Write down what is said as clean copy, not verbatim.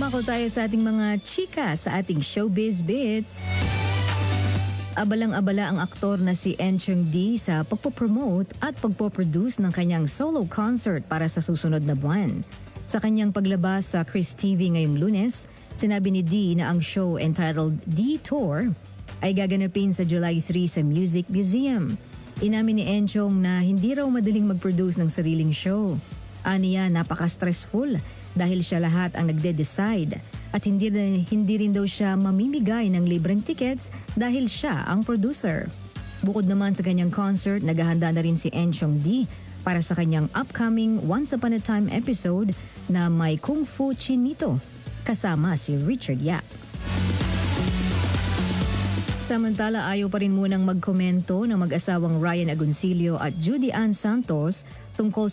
Dumako tayo sa ating mga chika sa ating Showbiz Bits. Abalang-abala ang aktor na si Enchong D sa pagpopromote at pagpoproduce ng kanyang solo concert para sa susunod na buwan. Sa kanyang paglabas sa Chris TV ngayong Lunes, sinabi ni D na ang show entitled D Tour ay gaganapin sa July 3 sa Music Museum. Inamin ni Enchong na hindi raw madaling mag-produce ng sariling show. Aniya, napaka-stressful dahil siya lahat ang nagde-decide at hindi rin daw siya mamimigay ng libreng tickets dahil siya ang producer. Bukod naman sa kanyang concert, naghahanda na rin si Enchong D para sa kanyang upcoming Once Upon a Time episode na may Kung Fu Chinito kasama si Richard Yap. Samantala, ayaw pa rin munang magkomento ng mag-asawang Ryan Agoncillo at Judy Ann Santos tungkol